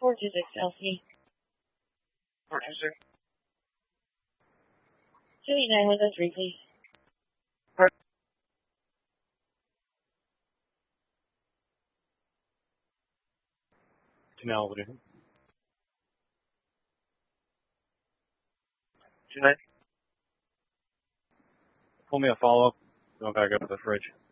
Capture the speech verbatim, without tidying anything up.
four two six L C. Answer. two eight nine with a three, please. Canal, what do you think? two nine. Pull me a follow-up. Going back up to the fridge.